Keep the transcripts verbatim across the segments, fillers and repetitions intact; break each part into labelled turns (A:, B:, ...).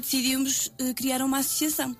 A: decidimos uh, criar uma associação.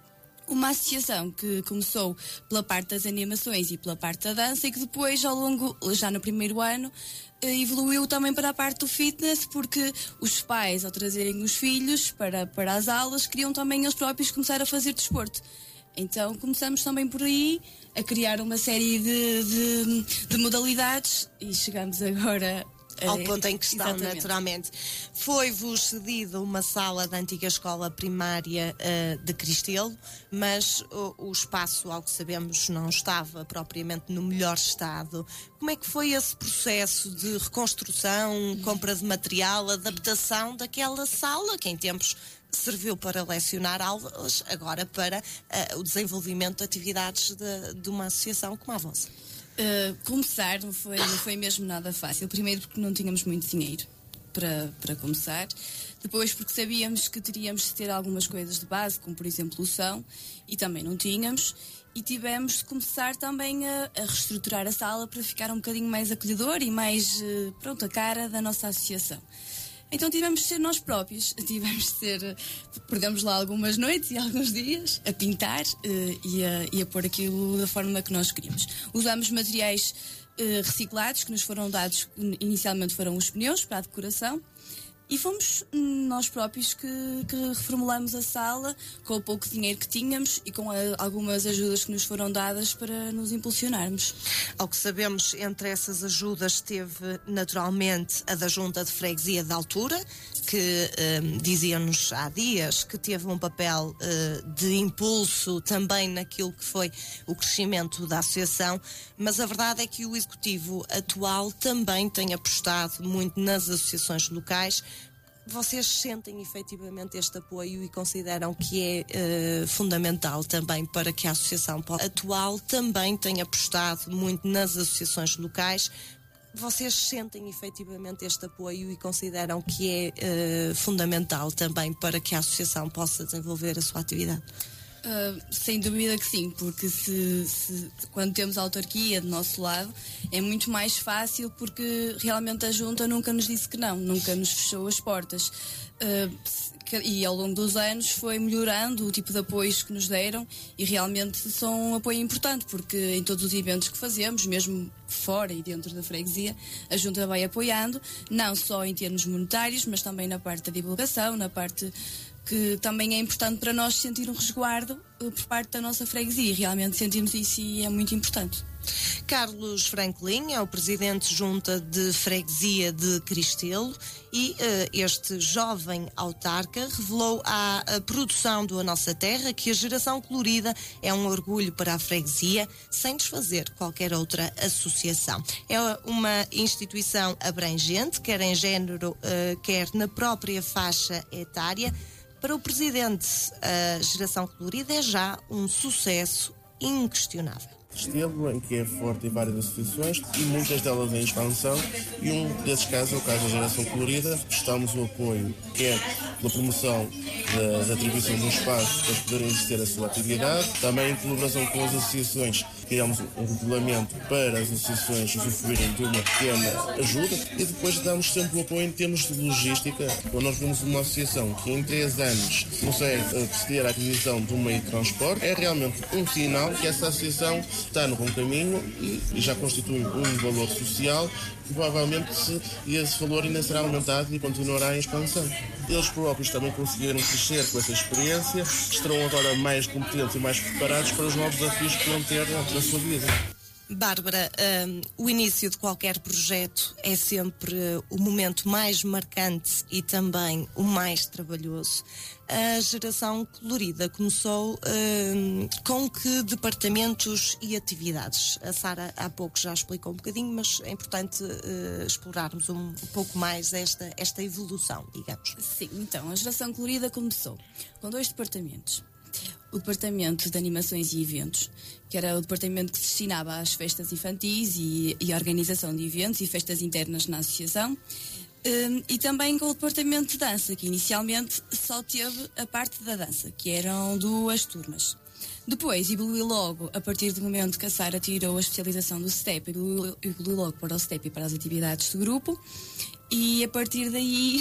A: Uma associação que começou pela parte das animações e pela parte da dança e que depois, ao longo, já no primeiro ano, evoluiu também para a parte do fitness, porque os pais, ao trazerem os filhos para, para as aulas, queriam também eles próprios começar a fazer desporto. Então começamos também por aí a criar uma série de, de, de modalidades e chegamos agora
B: ao ponto em que estão,
A: exatamente.
B: Naturalmente. Foi-vos cedida uma sala da antiga escola primária uh, de Cristelo, mas o, o espaço, ao que sabemos, não estava propriamente no melhor estado. Como é que foi esse processo de reconstrução, compra de material, adaptação daquela sala, que em tempos serviu para lecionar aulas, agora para uh, o desenvolvimento de atividades de, de uma associação como a vossa?
A: Uh, começar não foi, não foi mesmo nada fácil. Primeiro porque não tínhamos muito dinheiro para, para começar. Depois porque sabíamos que teríamos de ter algumas coisas de base, como por exemplo o som, e também não tínhamos. E tivemos de começar também a, a reestruturar a sala para ficar um bocadinho mais acolhedor e mais, uh, pronto, a cara da nossa associação. Então tivemos de ser nós próprios, tivemos de ser, perdemos lá algumas noites e alguns dias a pintar uh, e, a, e a pôr aquilo da forma que nós queríamos. Usámos materiais uh, reciclados que nos foram dados, inicialmente foram os pneus para a decoração, e fomos nós próprios que, que reformulamos a sala com o pouco dinheiro que tínhamos e com a, algumas ajudas que nos foram dadas para nos impulsionarmos.
B: Ao que sabemos, entre essas ajudas teve naturalmente a da Junta de Freguesia da altura, que um, dizia-nos há dias que teve um papel uh, de impulso também naquilo que foi o crescimento da associação, mas a verdade é que o Executivo atual também tem apostado muito nas associações locais. Vocês sentem efetivamente este apoio e consideram que é uh, fundamental também para que a associação atual também tenha apostado muito nas associações locais? Vocês sentem efetivamente este apoio e consideram que é uh, fundamental também para que a associação possa desenvolver a sua atividade?
A: Uh, sem dúvida que sim, porque se, se, quando temos a autarquia do nosso lado é muito mais fácil, porque realmente a Junta nunca nos disse que não, nunca nos fechou as portas. Uh, e ao longo dos anos foi melhorando o tipo de apoios que nos deram e realmente são um apoio importante, porque em todos os eventos que fazemos, mesmo fora e dentro da freguesia, a Junta vai apoiando, não só em termos monetários, mas também na parte da divulgação, na parte que também é importante para nós sentir um resguardo uh, por parte da nossa freguesia. Realmente sentimos isso e é muito importante.
B: Carlos Franklin é o presidente junta de freguesia de Cristelo e uh, este jovem autarca revelou à a produção do A Nossa Terra que a geração colorida é um orgulho para a freguesia, sem desfazer qualquer outra associação. É uma instituição abrangente, quer em género, uh, quer na própria faixa etária. Para o presidente, a geração colorida é já um sucesso inquestionável.
C: Cristelo, em que é forte em várias associações e muitas delas em expansão, e um desses casos é o caso da Geração Colorida. Prestamos o apoio, quer pela promoção das atribuições de um espaço para poderem exercer a sua atividade, também em colaboração com as associações, criamos um regulamento para as associações usufruírem de uma pequena ajuda, e depois damos sempre o apoio em termos de logística. Quando nós vemos uma associação que em três anos consegue proceder à aquisição de um meio de transporte, é realmente um sinal que essa associação está no bom caminho e já constitui um valor social. Provavelmente esse valor ainda será aumentado e continuará em expansão. Eles próprios também conseguiram crescer com essa experiência, estarão agora mais competentes e mais preparados para os novos desafios que vão ter na sua vida.
B: Bárbara, um, o início de qualquer projeto é sempre o momento mais marcante e também o mais trabalhoso. A Geração Colorida começou um, com que departamentos e atividades? A Sara há pouco já explicou um bocadinho, mas é importante uh, explorarmos um, um pouco mais esta, esta evolução, digamos.
A: Sim, então, a Geração Colorida começou com dois departamentos. O departamento de animações e eventos, que era o departamento que se destinava às festas infantis e, e à organização de eventos e festas internas na associação, um, e também com o departamento de dança, que inicialmente só teve a parte da dança, que eram duas turmas. Depois evoluiu logo, a partir do momento que a Sara tirou a especialização do STEP, evoluiu, evoluiu logo para o STEP e para as atividades de grupo, e a partir daí